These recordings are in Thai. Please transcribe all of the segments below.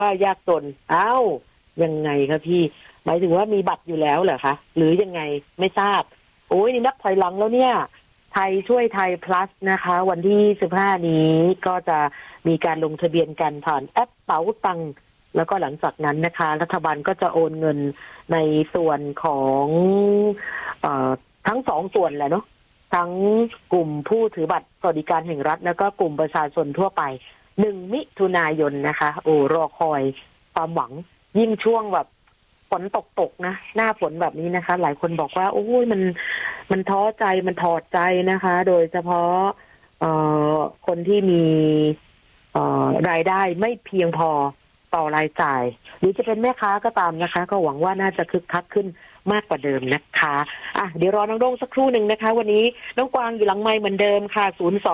ว่ายากจนอ้าวยังไงครับพี่หมายถึงว่ามีบัตรอยู่แล้วเหรอคะหรือยังไงไม่ทราบโอ้ยนี่นับถอยหลังแล้วเนี่ยไทยช่วยไทย plus นะคะวันที่15นี้ก็จะมีการลงทะเบียนกันผ่านแอปเป๋าตังค์แล้วก็หลังจากนั้นนะคะรัฐบาลก็จะโอนเงินในส่วนของเอ่อทั้งสองส่วนแหละเนาะทั้งกลุ่มผู้ถือบัตรสวัสดิการแห่งรัฐแล้วก็กลุ่มประชาชนทั่วไป1 มิถุนายนนะคะโอ้รอคอยความหวังยิ่งช่วงแบบฝนตกนะหน้าฝนแบบนี้นะคะหลายคนบอกว่าโอ้ยมันท้อใจมันถอดใจนะคะ โดยเฉพาะคนที่มีรายได้ไม่เพียงพอต่อรายจ่ายหรือจะเป็นแม่ค้าก็ตามนะคะก็หวังว่าน่าจะคึกคักขึ้นมากกว่าเดิมนะคะเดี๋ยวรอน้องโด่งสักครู่หนึ่งนะคะวันนี้น้องกวางอยู่หลังไมค์เหมือนเดิมค่ะ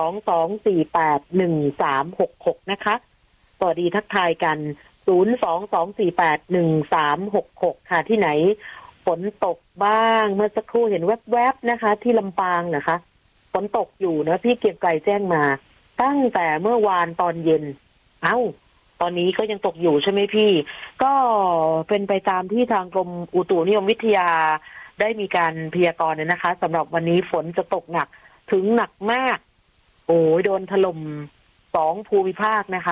022481366นะคะสวัสดีทักทายกัน022481366ค่ะที่ไหนฝนตกบ้างเมื่อสักครู่เห็นแวบๆนะคะที่ลำปางนะคะฝนตกอยู่นะพี่เกียงไกรแจ้งมาตั้งแต่เมื่อวานตอนเย็นตอนนี้ก็ยังตกอยู่ใช่ไหมพี่ก็เป็นไปตามที่ทางกรมอุตุนิยมวิทยาได้มีการพยากรณ์นะคะสำหรับวันนี้ฝนจะตกหนักถึงหนักมากโอ้ยโดนถล่ม2 ภูมิภาคนะคะ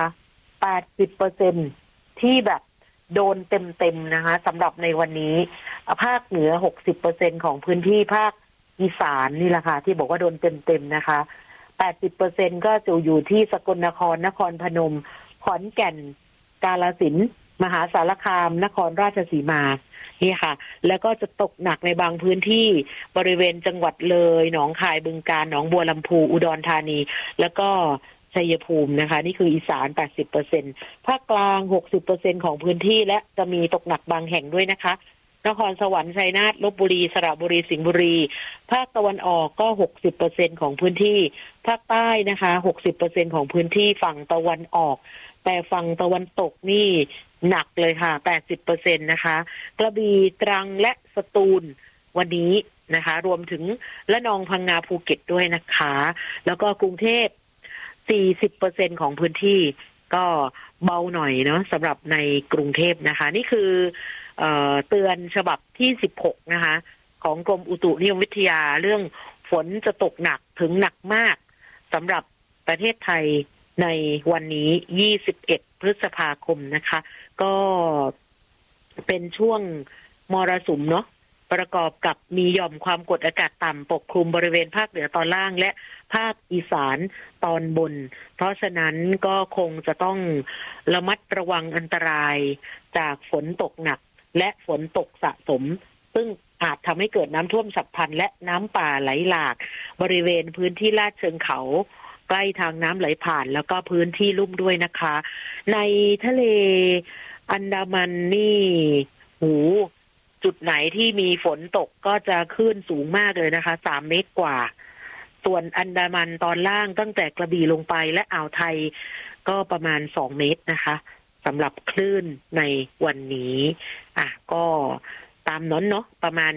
80%ที่แบบโดนเต็มๆนะคะสำหรับในวันนี้ภาคเหนือ60%ของพื้นที่ภาคอีสานนี่แหละค่ะที่บอกว่าโดนเต็มๆนะคะ80%ก็จะอยู่ที่สกลนครนครพนมขอนแก่นกาฬสินธุ์มหาสารคามนครราชสีมานี่ค่ะแล้วก็จะตกหนักในบางพื้นที่บริเวณจังหวัดเลยหนองคายบึงกาฬหนองบัวลำพูอุดรธานีแล้วก็ชัยภูมินะคะนี่คืออีสาน 80% ภาคกลาง 60% ของพื้นที่และจะมีตกหนักบางแห่งด้วยนะคะนครสวรรค์ชัยนาทลพบุรีสระบุรีสิงห์บุรีภาคตะวันออกก็ 60% ของพื้นที่ภาคใต้นะคะ 60% ของพื้นที่ฝั่งตะวันออกแต่ฝั่งตะวันตกนี่หนักเลยค่ะ 80% นะคะกระบี่ตรังและสตูลวันนี้นะคะรวมถึงละนองพังงาภูเก็ตด้วยนะคะแล้วก็กรุงเทพ 40% ของพื้นที่ก็เบาหน่อยเนาะสำหรับในกรุงเทพนะคะนี่คือเตือนฉบับที่16นะคะของกรมอุตุนิยมวิทยาเรื่องฝนจะตกหนักถึงหนักมากสำหรับประเทศไทยในวันนี้21 พฤษภาคมนะคะก็เป็นช่วงมรสุมเนาะประกอบกับมีหย่อมความกดอากาศต่ำปกคลุมบริเวณภาคเหนือตอนล่างและภาคอีสานตอนบนเพราะฉะนั้นก็คงจะต้องระมัดระวังอันตรายจากฝนตกหนักและฝนตกสะสมซึ่งอาจทำให้เกิดน้ำท่วมฉับพลันและน้ำป่าไหลหลากบริเวณพื้นที่ลาดเชิงเขาใกล้ทางน้ำไหลผ่านแล้วก็พื้นที่ลุ่มด้วยนะคะในทะเลอันดามันนี่จุดไหนที่มีฝนตกก็จะคลื่นสูงมากเลยนะคะ3 เมตรกว่าส่วนอันดามันตอนล่างตั้งแต่กระบี่ลงไปและอ่าวไทยก็ประมาณ2 เมตรนะคะสำหรับคลื่นในวันนี้ก็ตามนั้นเนาะประมาณ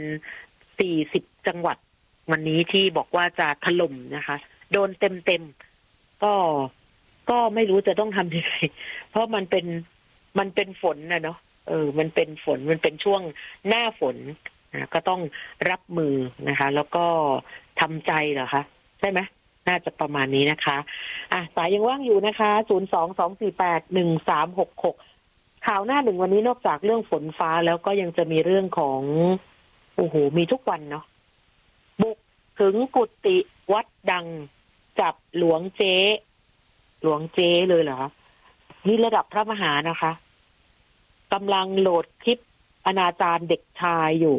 40 จังหวัดวันนี้ที่บอกว่าจะถล่มนะคะโดนเต็มก็ไม่รู้จะต้องทำยังไงเพราะมันเป็นฝนนะเนาะมันเป็นฝนมันเป็นช่วงหน้าฝนก็ต้องรับมือนะคะแล้วก็ทำใจเหรอคะใช่ไหมน่าจะประมาณนี้นะคะสายยังว่างอยู่นะคะ022481366ข่าวหน้าหนึ่งวันนี้นอกจากเรื่องฝนฟ้าแล้วก็ยังจะมีเรื่องของมีทุกวันเนาะบุกถึงกุฏิวัดดังจับหลวงเจ๊เลยเหรอนี่ระดับพระมหานะคะกำลังโหลดคลิปอนาจารเด็กชายอยู่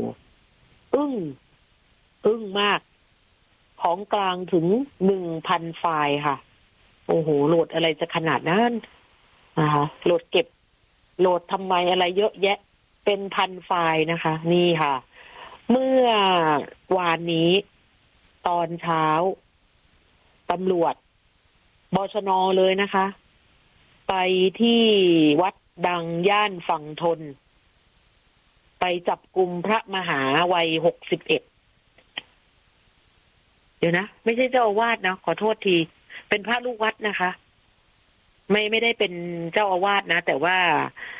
อึ้งมากของกลางถึง 1,000 ไฟล์ค่ะโหลดอะไรจะขนาดนั้นนะคะโหลดทำไมอะไรเยอะแยะเป็น1,000 ไฟล์นะคะนี่ค่ะเมื่อวานนี้ตอนเช้าตำรวจบชน.เลยนะคะไปที่วัดดังย่านฝั่งทนไปจับกุมพระมหาวัย61เดี๋ยวนะไม่ใช่เจ้าอาวาสนะขอโทษทีเป็นพระลูกวัดนะคะไม่ได้เป็นเจ้าอาวาสนะแต่ว่า